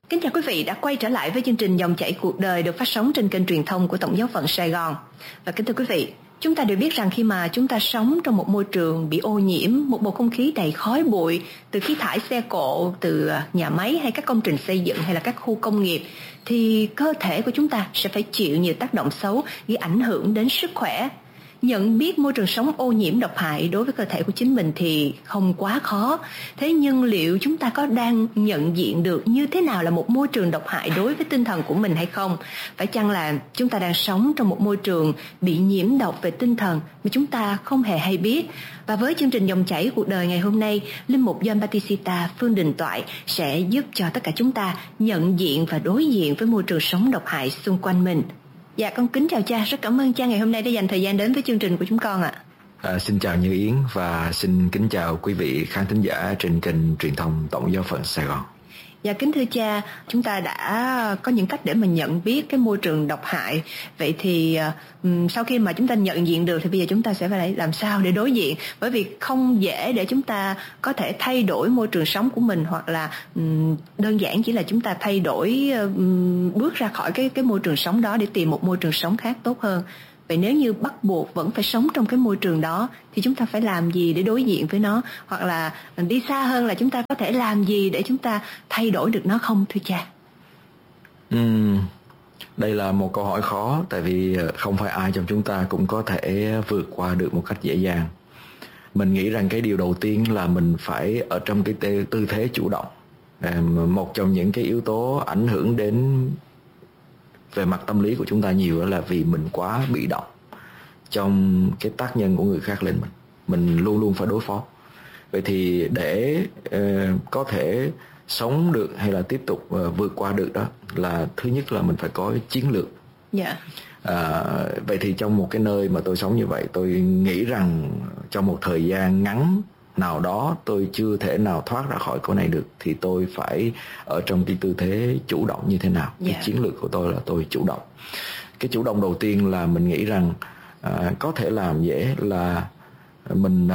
Kính chào quý vị đã quay trở lại với chương trình Dòng chảy cuộc đời được phát sóng trên kênh truyền thông của Tổng giáo phận Sài Gòn. Và kính thưa quý vị, chúng ta đều biết rằng khi mà chúng ta sống trong một môi trường bị ô nhiễm, một bầu không khí đầy khói bụi từ khí thải xe cộ, từ nhà máy hay các công trình xây dựng hay là các khu công nghiệp, thì cơ thể của chúng ta sẽ phải chịu nhiều tác động xấu gây ảnh hưởng đến sức khỏe. Nhận biết môi trường sống ô nhiễm độc hại đối với cơ thể của chính mình thì không quá khó. Thế nhưng liệu chúng ta có đang nhận diện được như thế nào là một môi trường độc hại đối với tinh thần của mình hay không? Phải chăng là chúng ta đang sống trong một môi trường bị nhiễm độc về tinh thần mà chúng ta không hề hay biết? Và với chương trình Dòng chảy cuộc đời ngày hôm nay, Linh mục John Batista Phương Đình Toại sẽ giúp cho tất cả chúng ta nhận diện và đối diện với môi trường sống độc hại xung quanh mình. Dạ, con kính chào cha, rất cảm ơn cha ngày hôm nay đã dành thời gian đến với chương trình của chúng con ạ. Xin chào Như Yến và xin kính chào quý vị khán thính giả trên kênh truyền thông Tổng giáo phận Sài Gòn. Dạ, kính thưa cha, chúng ta đã có những cách để mà nhận biết cái môi trường độc hại. Vậy thì sau khi mà chúng ta nhận diện được thì bây giờ chúng ta sẽ phải làm sao để đối diện? Bởi vì không dễ để chúng ta có thể thay đổi môi trường sống của mình, hoặc là đơn giản chỉ là chúng ta thay đổi, bước ra khỏi cái môi trường sống đó để tìm một môi trường sống khác tốt hơn. Vậy nếu như bắt buộc vẫn phải sống trong cái môi trường đó thì chúng ta phải làm gì để đối diện với nó? Hoặc là đi xa hơn là chúng ta có thể làm gì để chúng ta thay đổi được nó không, thưa cha? Đây là một câu hỏi khó, tại vì không phải ai trong chúng ta cũng có thể vượt qua được một cách dễ dàng. Mình nghĩ rằng cái điều đầu tiên là mình phải ở trong cái tư thế chủ động. Một trong những cái yếu tố ảnh hưởng đến về mặt tâm lý của chúng ta nhiều là vì mình quá bị động trong cái tác nhân của người khác lên mình luôn luôn phải đối phó. Vậy thì để có thể sống được hay là tiếp tục vượt qua được đó, là thứ nhất là mình phải có chiến lược. Vậy thì trong một cái nơi mà tôi sống như vậy, tôi nghĩ rằng trong một thời gian ngắn nào đó tôi chưa thể nào thoát ra khỏi cái này được, thì tôi phải ở trong cái tư thế chủ động như thế nào. Cái chiến lược của tôi là tôi chủ động. Cái chủ động đầu tiên là mình nghĩ rằng có thể làm dễ là mình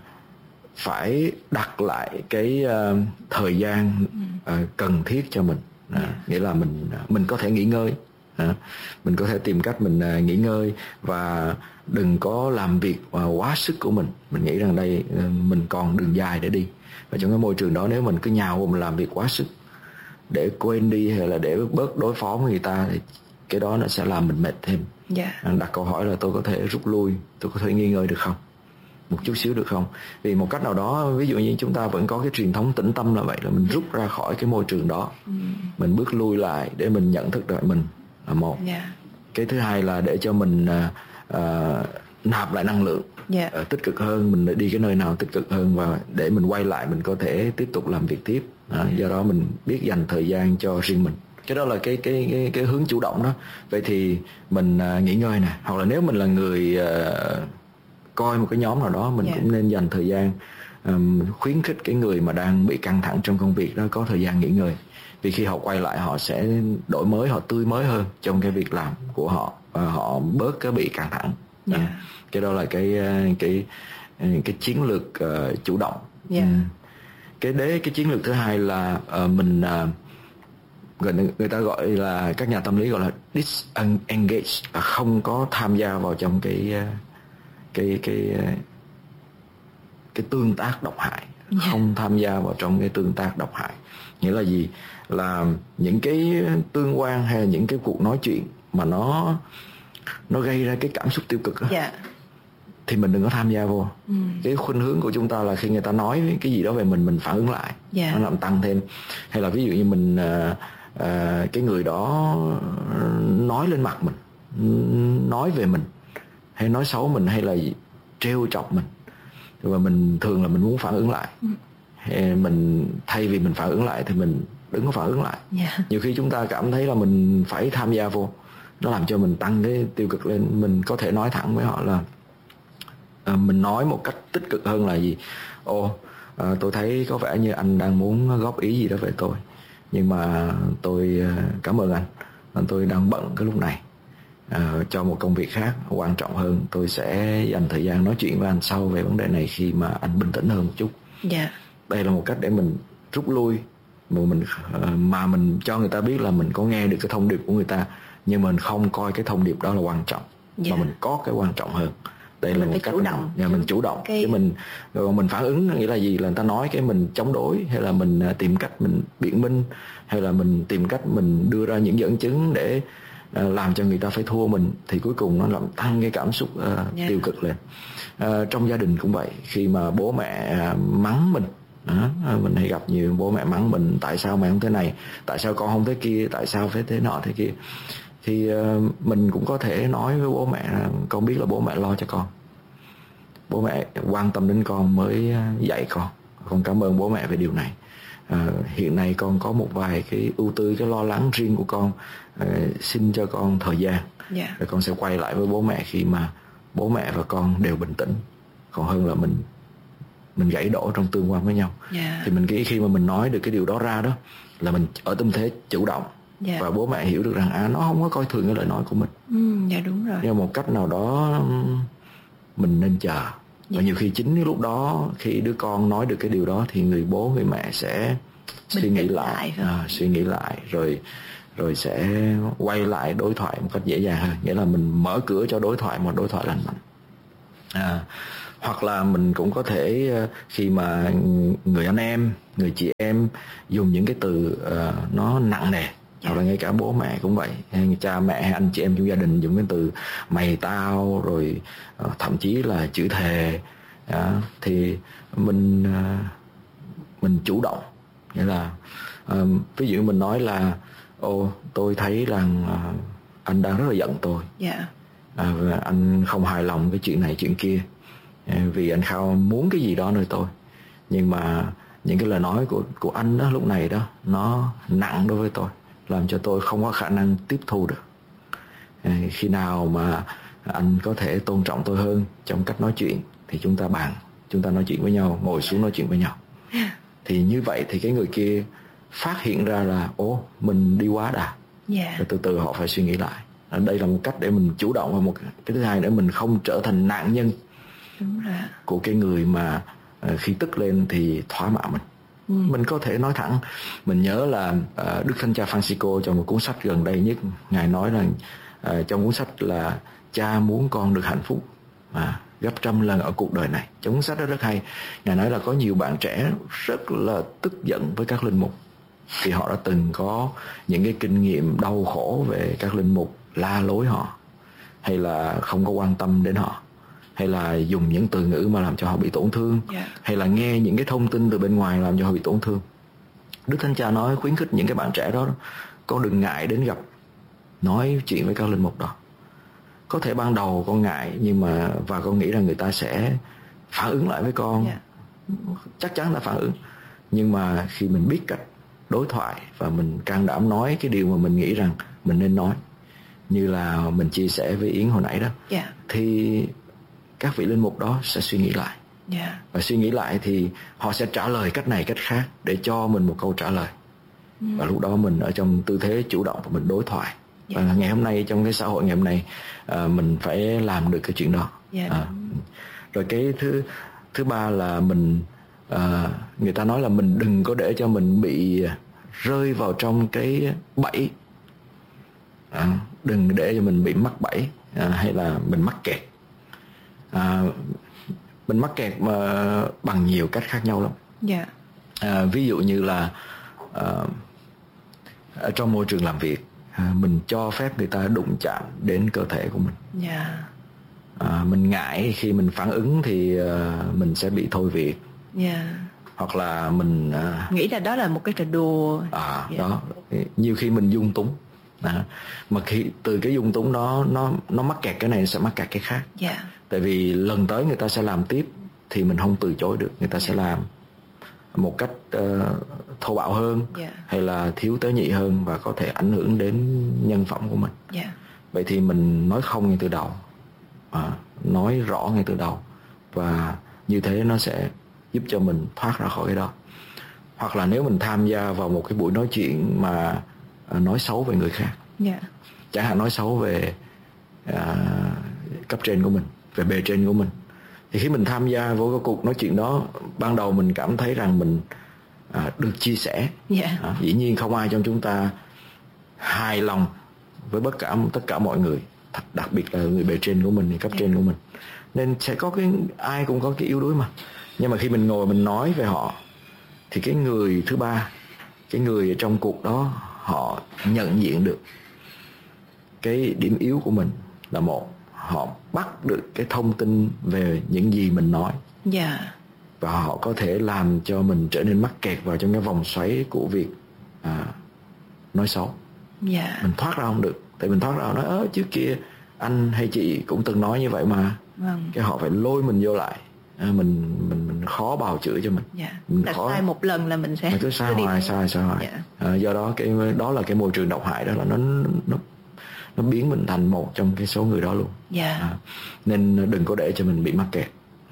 phải đặt lại cái thời gian cần thiết cho mình. Nghĩa là mình có thể nghỉ ngơi, mình có thể tìm cách mình nghỉ ngơi và đừng có làm việc quá sức của mình. Mình nghĩ rằng đây mình còn đường dài để đi, và trong cái môi trường đó nếu mình cứ nhào mình làm việc quá sức để quên đi hay là để bớt đối phó với người ta thì cái đó nó sẽ làm mình mệt thêm. Đặt câu hỏi là tôi có thể rút lui, tôi có thể nghỉ ngơi được không, một chút xíu được không? Vì một cách nào đó, ví dụ như chúng ta vẫn có cái truyền thống tĩnh tâm là vậy, là mình rút ra khỏi cái môi trường đó, mình bước lui lại để mình nhận thức được mình là một. Cái thứ hai là để cho mình nạp lại năng lượng tích cực hơn, mình đi cái nơi nào tích cực hơn, và để mình quay lại mình có thể tiếp tục làm việc tiếp. Do đó mình biết dành thời gian cho riêng mình. Cái đó là cái hướng chủ động đó. Vậy thì mình nghỉ ngơi nè, hoặc là nếu mình là người coi một cái nhóm nào đó, mình cũng nên dành thời gian khuyến khích cái người mà đang bị căng thẳng trong công việc đó có thời gian nghỉ ngơi. Vì khi họ quay lại họ sẽ đổi mới, họ tươi mới hơn trong cái việc làm của họ, và họ bớt cái bị căng thẳng. Cái đó là cái chiến lược chủ động. Cái chiến lược thứ hai là mình người ta gọi là, các nhà tâm lý gọi là disengage, là không có tham gia vào trong cái tương tác độc hại, không tham gia vào trong cái tương tác độc hại. Nghĩa là gì? Là những cái tương quan hay là những cái cuộc nói chuyện mà nó gây ra cái cảm xúc tiêu cực đó, thì mình đừng có tham gia vô. Cái khuynh hướng của chúng ta là khi người ta nói cái gì đó về mình phản ứng lại, nó làm tăng thêm. Hay là ví dụ như mình cái người đó nói lên mặt mình, nói về mình, hay nói xấu mình, hay là trêu chọc mình, và mình thường là mình muốn phản ứng lại. Mình thay vì mình phản ứng lại thì mình đừng có phản ứng lại. Nhiều khi chúng ta cảm thấy là mình phải tham gia vô, nó làm cho mình tăng cái tiêu cực lên. Mình có thể nói thẳng với họ là mình nói một cách tích cực hơn là gì? Tôi thấy có vẻ như anh đang muốn góp ý gì đó về tôi, nhưng mà tôi cảm ơn anh tôi đang bận cái lúc này, cho một công việc khác quan trọng hơn. Tôi sẽ dành thời gian nói chuyện với anh sau về vấn đề này khi mà anh bình tĩnh hơn một chút. Đây là một cách để mình rút lui mà mình cho người ta biết là mình có nghe được cái thông điệp của người ta, nhưng mình không coi cái thông điệp đó là quan trọng, mà mình có cái quan trọng hơn. Đây là một cách mình chủ động. Chứ mình phản ứng nghĩa là gì? Là người ta nói cái mình chống đối, hay là mình tìm cách mình biện minh, hay là mình tìm cách mình đưa ra những dẫn chứng để làm cho người ta phải thua mình, thì cuối cùng nó làm tăng cái cảm xúc tiêu cực lên. Trong gia đình cũng vậy, khi mà bố mẹ mắng mình, mình hay gặp nhiều bố mẹ mắng mình: tại sao mẹ không thế này, tại sao con không thế kia, tại sao phải thế nọ thế kia. Thì mình cũng có thể nói với bố mẹ là con biết là bố mẹ lo cho con, bố mẹ quan tâm đến con mới dạy con cảm ơn bố mẹ về điều này. Hiện nay con có một vài cái ưu tư, cái lo lắng riêng của con, xin cho con thời gian, rồi con sẽ quay lại với bố mẹ khi mà bố mẹ và con đều bình tĩnh, còn hơn là mình gãy đổ trong tương quan với nhau. Thì mình nghĩ khi mà mình nói được cái điều đó ra đó, là mình ở tâm thế chủ động, và bố mẹ hiểu được rằng nó không có coi thường cái lời nói của mình. Đúng rồi. Nhưng một cách nào đó mình nên chờ. Và nhiều khi chính cái lúc đó, khi đứa con nói được cái điều đó, thì người bố người mẹ sẽ suy nghĩ lại rồi sẽ quay lại đối thoại một cách dễ dàng hơn. Nghĩa là mình mở cửa cho đối thoại, một đối thoại lành mạnh. Hoặc là mình cũng có thể, khi mà người anh em, người chị em dùng những cái từ nó nặng nề, hoặc là ngay cả bố mẹ cũng vậy, cha mẹ hay anh chị em trong gia đình dùng cái từ mày tao, rồi thậm chí là chửi thề, thì mình chủ động. Nghĩa là ví dụ mình nói là tôi thấy rằng anh đang rất là giận tôi, và anh không hài lòng cái chuyện này chuyện kia, vì anh không muốn cái gì đó nơi tôi, nhưng mà những cái lời nói của anh đó lúc này đó nó nặng đối với tôi, làm cho tôi không có khả năng tiếp thu được. Khi nào mà anh có thể tôn trọng tôi hơn trong cách nói chuyện thì chúng ta nói chuyện với nhau, ngồi xuống nói chuyện với nhau. Thì như vậy thì cái người kia phát hiện ra là mình đi quá đà, rồi từ từ họ phải suy nghĩ lại. Đây là một cách để mình chủ động, và một cái thứ hai để mình không trở thành nạn nhân của cái người mà khi tức lên thì thỏa mãn mình. Mình có thể nói thẳng. Mình nhớ là Đức Thánh Cha Francisco trong một cuốn sách gần đây nhất, Ngài nói là trong cuốn sách là cha muốn con được hạnh phúc gấp 100 lần ở cuộc đời này. Trong cuốn sách đó rất hay. Ngài nói là có nhiều bạn trẻ rất là tức giận với các linh mục, vì họ đã từng có những cái kinh nghiệm đau khổ về các linh mục la lối họ, hay là không có quan tâm đến họ, hay là dùng những từ ngữ mà làm cho họ bị tổn thương, hay là nghe những cái thông tin từ bên ngoài làm cho họ bị tổn thương. Đức Thánh Cha nói khuyến khích những cái bạn trẻ đó, con đừng ngại đến gặp, nói chuyện với các linh mục đó. Có thể ban đầu con ngại, và con nghĩ rằng người ta sẽ phản ứng lại với con, chắc chắn là phản ứng. Nhưng mà khi mình biết cách đối thoại và mình can đảm nói cái điều mà mình nghĩ rằng mình nên nói, như là mình chia sẻ với Yến hồi nãy đó, thì các vị linh mục đó sẽ suy nghĩ lại. Và suy nghĩ lại thì họ sẽ trả lời cách này cách khác để cho mình một câu trả lời. Và lúc đó mình ở trong tư thế chủ động và mình đối thoại. Và ngày hôm nay, trong cái xã hội ngày hôm nay, mình phải làm được cái chuyện đó. Rồi cái thứ ba là mình, người ta nói là mình đừng có để cho mình bị rơi vào trong cái bẫy, đừng để cho mình bị mắc bẫy, hay là mình mắc kẹt. Mình mắc kẹt mà bằng nhiều cách khác nhau lắm. Ví dụ như là ở trong môi trường làm việc, mình cho phép người ta đụng chạm đến cơ thể của mình. Mình ngại khi mình phản ứng thì mình sẽ bị thôi việc. Hoặc là mình nghĩ là đó là một cái trò đùa. Đó, nhiều khi mình dung túng, mà khi từ cái dung túng đó nó mắc kẹt cái này sẽ mắc kẹt cái khác. Tại vì lần tới người ta sẽ làm tiếp thì mình không từ chối được, người ta sẽ làm một cách thô bạo hơn, hay là thiếu tế nhị hơn, và có thể ảnh hưởng đến nhân phẩm của mình. Vậy thì mình nói không ngay từ đầu, nói rõ ngay từ đầu, và như thế nó sẽ giúp cho mình thoát ra khỏi cái đó. Hoặc là nếu mình tham gia vào một cái buổi nói chuyện mà nói xấu về người khác, chẳng hạn nói xấu về cấp trên của mình, về bề trên của mình, thì khi mình tham gia vào cái cuộc nói chuyện đó, ban đầu mình cảm thấy rằng mình được chia sẻ. Dĩ nhiên không ai trong chúng ta hài lòng với tất cả mọi người, đặc biệt là người bề trên của mình, cấp trên của mình, nên sẽ có ai cũng có cái yếu đuối mà. Nhưng mà khi mình ngồi mình nói về họ thì cái người thứ ba, cái người ở trong cuộc đó, họ nhận diện được cái điểm yếu của mình là một, họ bắt được cái thông tin về những gì mình nói. Và họ có thể làm cho mình trở nên mắc kẹt vào trong cái vòng xoáy của việc nói xấu. Mình thoát ra không được. Tại mình thoát ra nói trước kia anh hay chị cũng từng nói như vậy mà. Cái họ phải lôi mình vô lại. Mình khó bào chữa cho mình. Mình là khó... sai một lần là mình sẽ cứ sai hoài. Do đó đó là cái môi trường độc hại, đó là nó biến mình thành một trong cái số người đó luôn. Nên đừng có để cho mình bị mắc kẹt.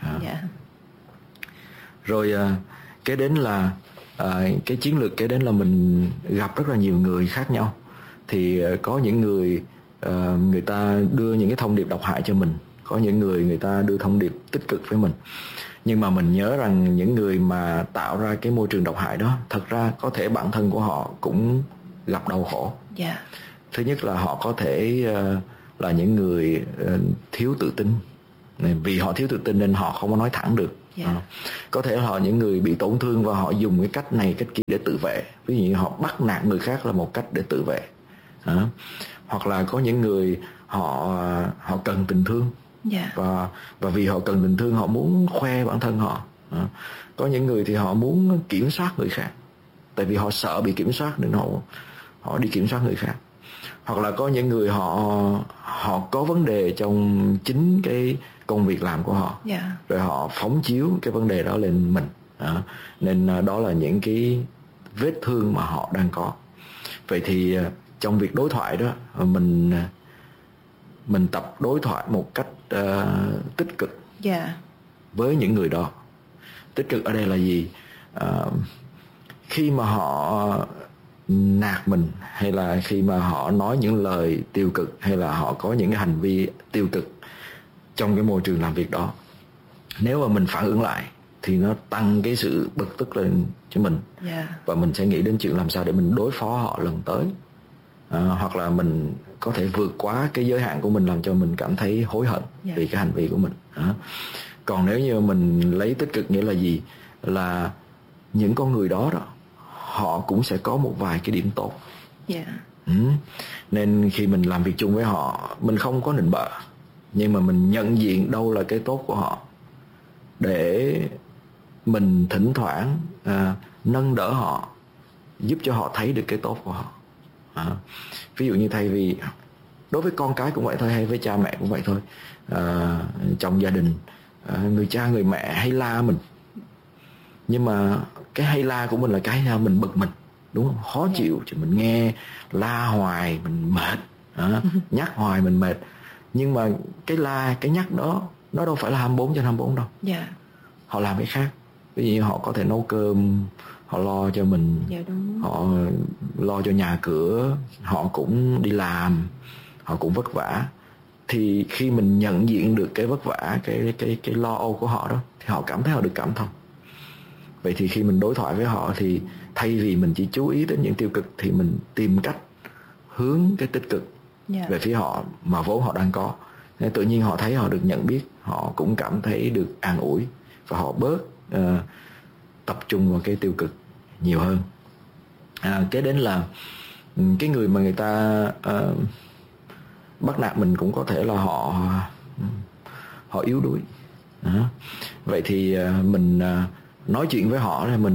Rồi kế đến là cái chiến lược kế đến là mình gặp rất là nhiều người khác nhau. Thì có những người ta đưa những cái thông điệp độc hại cho mình, có những người ta đưa thông điệp tích cực với mình. Nhưng mà mình nhớ rằng những người mà tạo ra cái môi trường độc hại đó, thật ra có thể bản thân của họ cũng gặp đau khổ. Thứ nhất là họ có thể là những người thiếu tự tin. Vì họ thiếu tự tin nên họ không có nói thẳng được. Có thể họ những người bị tổn thương và họ dùng cái cách này cách kia để tự vệ. Ví dụ như họ bắt nạt người khác là một cách để tự vệ. Hoặc là có những người họ cần tình thương. Và vì họ cần tình thương, họ muốn khoe bản thân họ. Có những người thì họ muốn kiểm soát người khác, tại vì họ sợ bị kiểm soát nên họ đi kiểm soát người khác. Hoặc là có những người họ có vấn đề trong chính cái công việc làm của họ, rồi họ phóng chiếu cái vấn đề đó lên mình. Nên đó là những cái vết thương mà họ đang có. Vậy thì trong việc đối thoại đó, mình tập đối thoại một cách tích cực với những người đó. Tích cực ở đây là gì? Khi mà họ nạt mình, hay là khi mà họ nói những lời tiêu cực, hay là họ có những cái hành vi tiêu cực trong cái môi trường làm việc đó, nếu mà mình phản ứng lại thì nó tăng cái sự bực tức lên cho mình. Và mình sẽ nghĩ đến chuyện làm sao để mình đối phó họ lần tới. Hoặc là mình có thể vượt quá cái giới hạn của mình, làm cho mình cảm thấy hối hận vì cái hành vi của mình. Còn nếu như mình lấy tích cực nghĩa là gì? Là những con người đó họ cũng sẽ có một vài cái điểm tốt. Nên khi mình làm việc chung với họ, mình không có nịnh bợ, nhưng mà mình nhận diện đâu là cái tốt của họ, để mình thỉnh thoảng nâng đỡ họ, giúp cho họ thấy được cái tốt của họ. Ví dụ như thay vì đối với con cái cũng vậy thôi, hay với cha mẹ cũng vậy thôi. Trong gia đình, người cha người mẹ hay la mình, nhưng mà cái hay la của mình là cái mình bực mình, đúng không? Khó chịu thì mình nghe la hoài mình mệt, nhắc hoài mình mệt. Nhưng mà cái la, cái nhắc đó nó đâu phải là 24/24 đâu. Họ làm cái khác. Ví dụ như họ có thể nấu cơm, họ lo cho mình, họ lo cho nhà cửa, họ cũng đi làm, họ cũng vất vả. Thì khi mình nhận diện được cái vất vả, cái lo âu của họ đó, thì họ cảm thấy họ được cảm thông. Vậy thì khi mình đối thoại với họ, thì thay vì mình chỉ chú ý đến những tiêu cực, thì mình tìm cách hướng cái tích cực về phía họ mà vốn họ đang có. Nên tự nhiên họ thấy họ được nhận biết, họ cũng cảm thấy được an ủi, và họ bớt tập trung vào cái tiêu cực nhiều hơn. Kế đến là cái người mà người ta bắt nạt mình cũng có thể là họ yếu đuối. Vậy thì mình nói chuyện với họ, là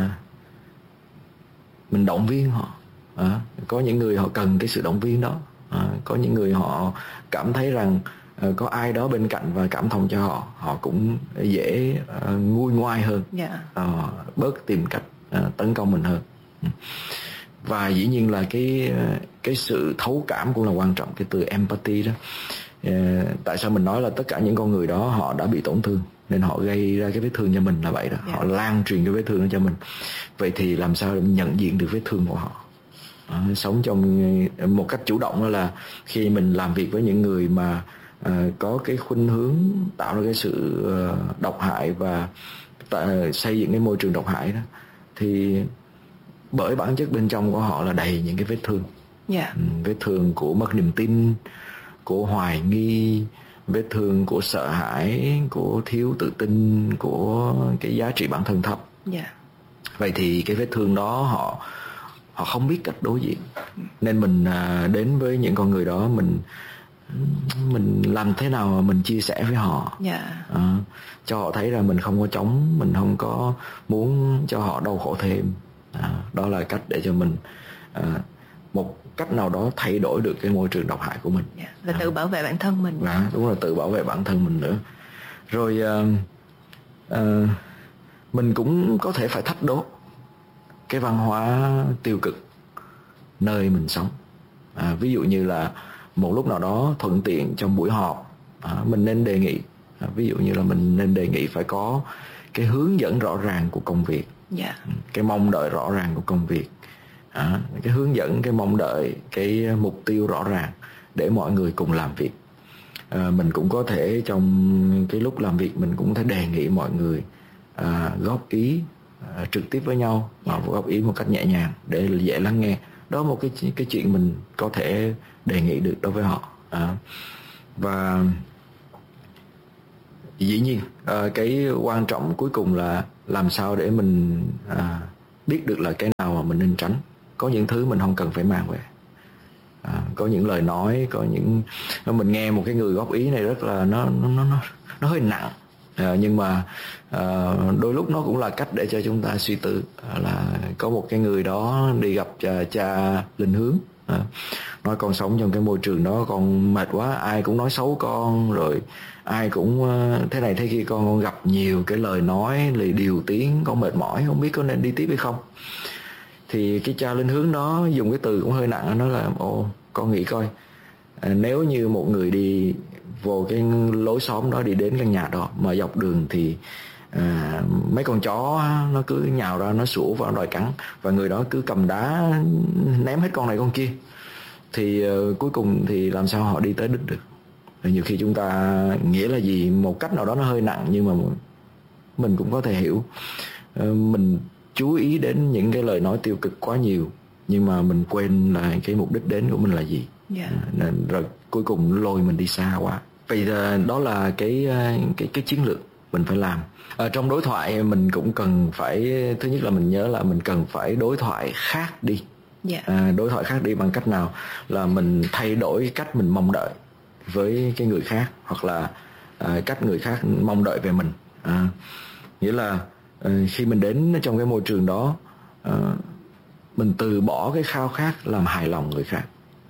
mình động viên họ. Có những người họ cần cái sự động viên đó. Có những người họ cảm thấy rằng có ai đó bên cạnh và cảm thông cho họ, họ cũng dễ nguôi ngoai hơn, bớt tìm cách tấn công mình hơn. Và dĩ nhiên là cái sự thấu cảm cũng là quan trọng, cái từ empathy đó. Tại sao mình nói là tất cả những con người đó họ đã bị tổn thương, nên họ gây ra cái vết thương cho mình là vậy đó. Họ lan truyền cái vết thương đó cho mình. Vậy thì làm sao để mình nhận diện được vết thương của họ? Sống trong một cách chủ động, đó là khi mình làm việc với những người mà có cái khuynh hướng tạo ra cái sự độc hại và xây dựng cái môi trường độc hại đó, thì bởi bản chất bên trong của họ là đầy những cái vết thương. Vết thương của mất niềm tin, của hoài nghi, vết thương của sợ hãi, của thiếu tự tin, của cái giá trị bản thân thấp. Vậy thì cái vết thương đó họ không biết cách đối diện. Nên mình đến với những con người đó, mình làm thế nào mà mình chia sẻ với họ, cho họ thấy rằng mình không có chống, mình không có muốn cho họ đau khổ thêm. Đó là cách để cho mình một cách nào đó thay đổi được cái môi trường độc hại của mình. Và tự bảo vệ bản thân mình. Đúng là tự bảo vệ bản thân mình nữa. Rồi mình cũng có thể phải thách đố cái văn hóa tiêu cực nơi mình sống. Ví dụ như là một lúc nào đó thuận tiện trong buổi họp, mình nên đề nghị, ví dụ như là mình nên đề nghị phải có cái hướng dẫn rõ ràng của công việc, cái mong đợi rõ ràng của công việc, cái hướng dẫn, cái mong đợi, cái mục tiêu rõ ràng để mọi người cùng làm việc. Mình cũng có thể trong cái lúc làm việc mình cũng thể đề nghị mọi người góp ý trực tiếp với nhau, góp ý một cách nhẹ nhàng để dễ lắng nghe. Đó là một cái chuyện mình có thể đề nghị được đối với họ. Và dĩ nhiên cái quan trọng cuối cùng là làm sao để mình biết được là cái nào mà mình nên tránh. Có những thứ mình không cần phải mang về. Có những lời nói, có những mình nghe một cái người góp ý này rất là nó hơi nặng, nhưng mà đôi lúc nó cũng là cách để cho chúng ta suy tư. Là có một cái người đó đi gặp cha Linh Hướng, nói con sống trong cái môi trường đó con mệt quá, ai cũng nói xấu con, rồi ai cũng thế này thế kia, con gặp nhiều cái lời nói lời điều tiếng, con mệt mỏi không biết có nên đi tiếp hay không. Thì cái cha Linh Hướng đó dùng cái từ cũng hơi nặng, nó là con nghĩ coi, nếu như một người đi vô cái lối xóm đó, đi đến căn nhà đó mà dọc đường thì mấy con chó nó cứ nhào ra, nó sủa và nó đòi cắn, và người đó cứ cầm đá ném hết con này con kia, thì cuối cùng thì làm sao họ đi tới đích được. Nhiều khi chúng ta nghĩa là gì, một cách nào đó nó hơi nặng, nhưng mà mình cũng có thể hiểu. Mình chú ý đến những cái lời nói tiêu cực quá nhiều, nhưng mà mình quên là cái mục đích đến của mình là gì. Nên rồi cuối cùng lôi mình đi xa quá. Vậy đó là cái chiến lược mình phải làm. Trong đối thoại mình cũng cần phải, thứ nhất là mình nhớ là mình cần phải đối thoại khác đi. Đối thoại khác đi bằng cách nào? Là mình thay đổi cách mình mong đợi với cái người khác, hoặc là cách người khác mong đợi về mình. Nghĩa là khi mình đến trong cái môi trường đó, mình từ bỏ cái khao khát làm hài lòng người khác.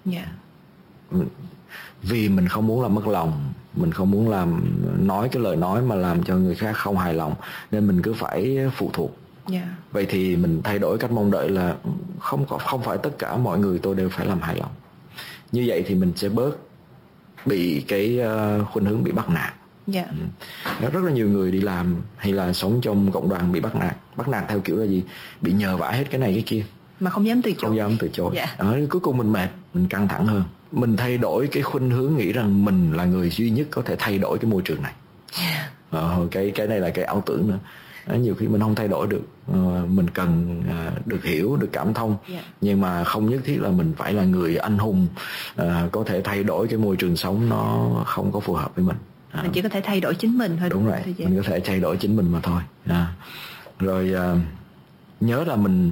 Vì mình không muốn làm mất lòng, mình không muốn nói cái lời nói mà làm cho người khác không hài lòng, nên mình cứ phải phụ thuộc. Vậy thì mình thay đổi cách mong đợi là không phải tất cả mọi người tôi đều phải làm hài lòng. Như vậy thì mình sẽ bớt bị cái khuynh hướng bị bắt nạt. Rất là nhiều người đi làm hay là sống trong cộng đoàn bị bắt nạt theo kiểu là gì, bị nhờ vả hết cái này cái kia mà không dám từ chối. Cuối cùng mình mệt, mình căng thẳng hơn. Mình thay đổi cái khuynh hướng nghĩ rằng mình là người duy nhất có thể thay đổi cái môi trường này. Cái này là cái ảo tưởng nữa. Nhiều khi mình không thay đổi được. Mình cần được hiểu, được cảm thông, nhưng mà không nhất thiết là mình phải là người anh hùng có thể thay đổi cái môi trường sống nó không có phù hợp với mình. Mình chỉ có thể thay đổi chính mình thôi. Đúng rồi, mình có thể thay đổi chính mình mà thôi. Rồi nhớ là mình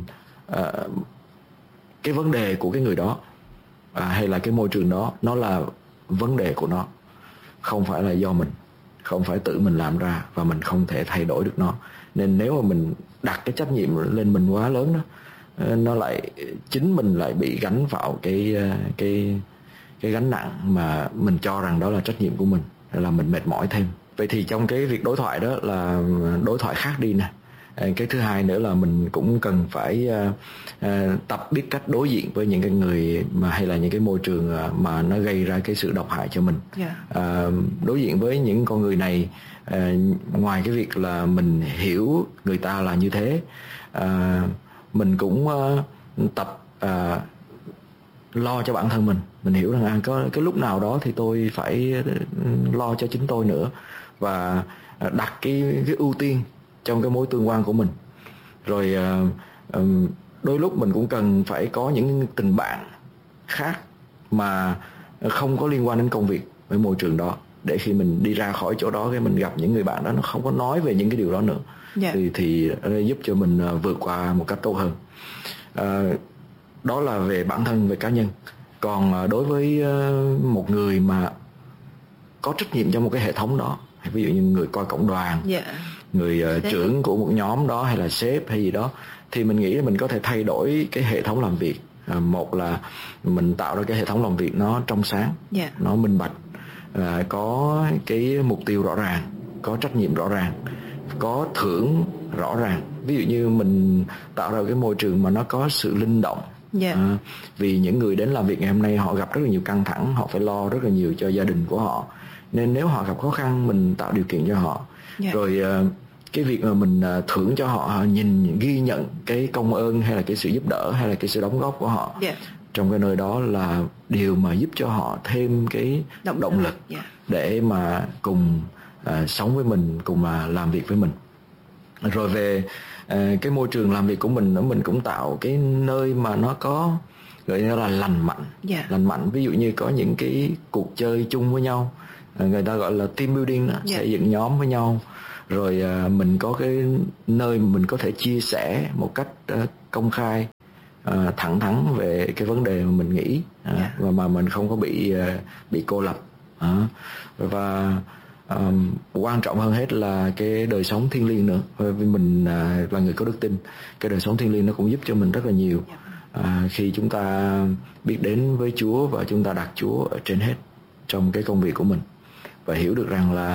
cái vấn đề của cái người đó hay là cái môi trường đó, nó là vấn đề của nó, không phải là do mình, không phải tự mình làm ra, và mình không thể thay đổi được nó. Nên nếu mà mình đặt cái trách nhiệm lên mình quá lớn đó, nó lại chính mình lại bị gánh vào cái gánh nặng mà mình cho rằng đó là trách nhiệm của mình, là mình mệt mỏi thêm. Vậy thì trong cái việc đối thoại đó là đối thoại khác đi nè. Cái thứ hai nữa là mình cũng cần phải tập biết cách đối diện với những cái người mà hay là những cái môi trường mà nó gây ra cái sự độc hại cho mình. Đối diện với những con người này, ngoài cái việc là mình hiểu người ta là như thế, mình cũng tập lo cho bản thân mình. Mình hiểu rằng có cái lúc nào đó thì tôi phải lo cho chính tôi nữa, và đặt cái ưu tiên trong cái mối tương quan của mình. Rồi đôi lúc mình cũng cần phải có những tình bạn khác mà không có liên quan đến công việc với môi trường đó, để khi mình đi ra khỏi chỗ đó cái mình gặp những người bạn đó nó không có nói về những cái điều đó nữa. Thì giúp cho mình vượt qua một cách tốt hơn. Đó là về bản thân, về cá nhân. Còn đối với một người mà có trách nhiệm cho một cái hệ thống đó, ví dụ như người coi cộng đoàn, người trưởng của một nhóm đó, hay là sếp hay gì đó, thì mình nghĩ là mình có thể thay đổi cái hệ thống làm việc. Một là mình tạo ra cái hệ thống làm việc nó trong sáng, nó minh bạch, có cái mục tiêu rõ ràng, có trách nhiệm rõ ràng, có thưởng rõ ràng. Ví dụ như mình tạo ra cái môi trường mà nó có sự linh động. Vì những người đến làm việc ngày hôm nay họ gặp rất là nhiều căng thẳng, họ phải lo rất là nhiều cho gia đình của họ, nên nếu họ gặp khó khăn mình tạo điều kiện cho họ. Rồi cái việc mà mình thưởng cho họ, ghi nhận cái công ơn hay là cái sự giúp đỡ hay là cái sự đóng góp của họ trong cái nơi đó là điều mà giúp cho họ thêm cái động lực để mà cùng sống với mình, cùng làm việc với mình. Rồi về cái môi trường làm việc của mình cũng tạo cái nơi mà nó có gọi như là lành mạnh. Lành mạnh, ví dụ như có những cái cuộc chơi chung với nhau, người ta gọi là team building đó, xây dựng nhóm với nhau. Rồi mình có cái nơi mình có thể chia sẻ một cách công khai, thẳng thắn về cái vấn đề mà mình nghĩ, và mà mình không có bị cô lập. Và quan trọng hơn hết là cái đời sống thiêng liêng nữa. Vì mình là người có đức tin, cái đời sống thiêng liêng nó cũng giúp cho mình rất là nhiều. Khi chúng ta biết đến với Chúa và chúng ta đặt Chúa ở trên hết trong cái công việc của mình, và hiểu được rằng là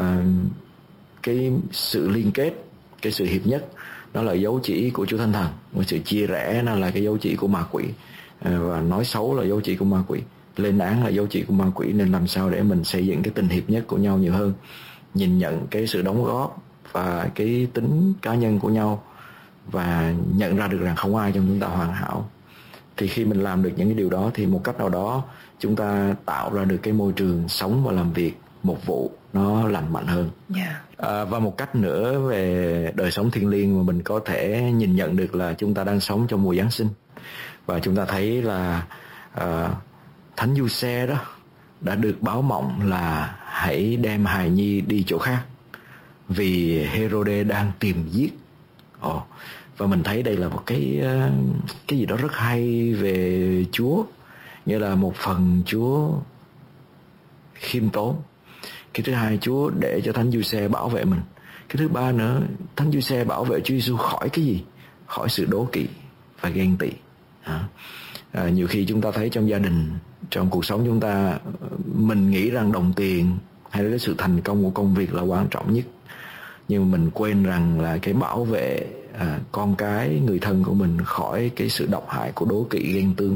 cái sự liên kết, cái sự hiệp nhất nó là dấu chỉ của Chúa Thánh Thần, và sự chia rẽ nó là cái dấu chỉ của ma quỷ, và nói xấu là dấu chỉ của ma quỷ, lên án là dấu chỉ của ma quỷ. Nên làm sao để mình xây dựng cái tình hiệp nhất của nhau nhiều hơn, nhìn nhận cái sự đóng góp và cái tính cá nhân của nhau, và nhận ra được rằng không ai trong chúng ta hoàn hảo. Thì khi mình làm được những cái điều đó thì một cách nào đó chúng ta tạo ra được cái môi trường sống và làm việc một vụ nó lành mạnh hơn. Và một cách nữa về đời sống thiêng liêng mà mình có thể nhìn nhận được là chúng ta đang sống trong mùa Giáng sinh, và chúng ta thấy là Thánh Giuse đó đã được báo mộng là hãy đem hài nhi đi chỗ khác vì Herode đang tìm giết. Và mình thấy đây là một cái gì đó rất hay về Chúa, nghĩa là một phần Chúa khiêm tốn, cái thứ hai Chúa để cho Thánh Giuse bảo vệ mình, cái thứ ba nữa Thánh Giuse bảo vệ Chúa Giêsu khỏi cái gì? Khỏi sự đố kỵ và ghen tị. Nhiều khi chúng ta thấy trong gia đình, trong cuộc sống chúng ta, mình nghĩ rằng đồng tiền hay là cái sự thành công của công việc là quan trọng nhất, nhưng mình quên rằng là cái bảo vệ con cái, người thân của mình khỏi cái sự độc hại của đố kỵ, ghen tương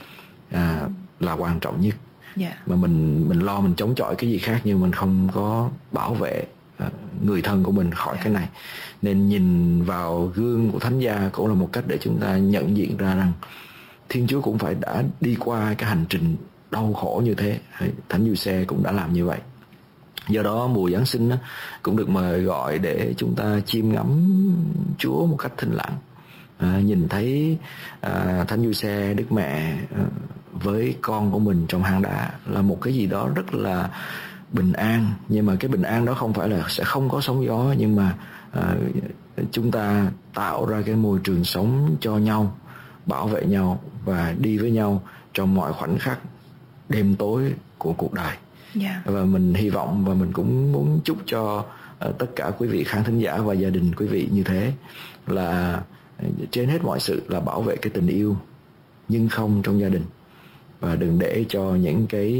là quan trọng nhất. Mà mình lo mình chống chọi cái gì khác, nhưng mình không có bảo vệ người thân của mình khỏi cái này. Nên nhìn vào gương của Thánh Gia cũng là một cách để chúng ta nhận diện ra rằng Thiên Chúa cũng phải đã đi qua cái hành trình đau khổ như thế. Thánh Giuse cũng đã làm như vậy. Do đó mùa Giáng sinh cũng được mời gọi để chúng ta chiêm ngắm Chúa một cách thinh lặng, nhìn thấy Thánh Giuse, Đức Mẹ với con của mình trong hang đá là một cái gì đó rất là bình an. Nhưng mà cái bình an đó không phải là sẽ không có sóng gió, nhưng mà chúng ta tạo ra cái môi trường sống cho nhau, bảo vệ nhau và đi với nhau trong mọi khoảnh khắc đêm tối của cuộc đời. Và mình hy vọng và mình cũng muốn chúc cho tất cả quý vị khán thính giả và gia đình quý vị như thế, là trên hết mọi sự là bảo vệ cái tình yêu nhưng không trong gia đình, và đừng để cho những cái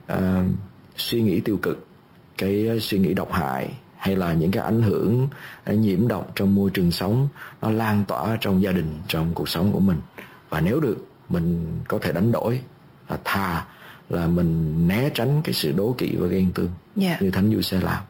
suy nghĩ tiêu cực, cái suy nghĩ độc hại hay là những cái ảnh hưởng nhiễm độc trong môi trường sống nó lan tỏa trong gia đình, trong cuộc sống của mình. Và nếu được mình có thể đánh đổi, là thà là mình né tránh cái sự đố kỵ và ghen tương như Thánh Giuse làm,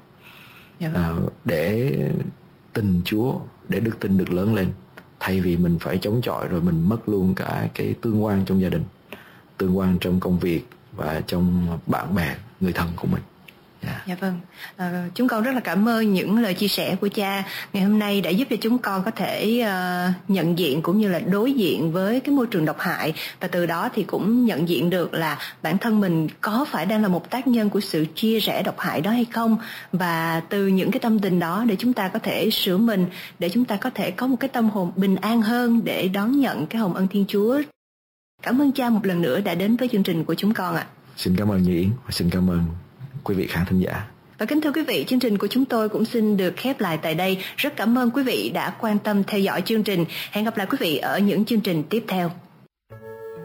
để tình Chúa, để đức tin được lớn lên, thay vì mình phải chống chọi rồi mình mất luôn cả cái tương quan trong gia đình, tương quan trong công việc và trong bạn bè, người thân của mình. Dạ vâng. Chúng con rất là cảm ơn những lời chia sẻ của cha ngày hôm nay đã giúp cho chúng con có thể nhận diện cũng như là đối diện với cái môi trường độc hại, và từ đó thì cũng nhận diện được là bản thân mình có phải đang là một tác nhân của sự chia rẽ độc hại đó hay không, và từ những cái tâm tình đó để chúng ta có thể sửa mình, để chúng ta có thể có một cái tâm hồn bình an hơn để đón nhận cái hồng ân Thiên Chúa. Cảm ơn cha một lần nữa đã đến với chương trình của chúng con ạ. Xin cảm ơn Như Yến và xin cảm ơn quý vị khán thính giả. Và kính thưa quý vị, chương trình của chúng tôi cũng xin được khép lại tại đây. Rất cảm ơn quý vị đã quan tâm theo dõi chương trình. Hẹn gặp lại quý vị ở những chương trình tiếp theo.